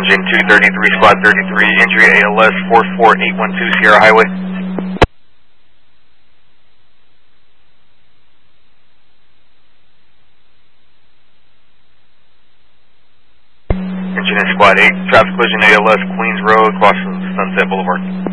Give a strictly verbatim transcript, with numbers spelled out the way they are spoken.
Engine two thirty-three, Squad thirty-three, injury A L S four four eight one two Sierra Highway. Engine in Squad eight, traffic collision A L S, Queens Road, crossing Sunset Boulevard.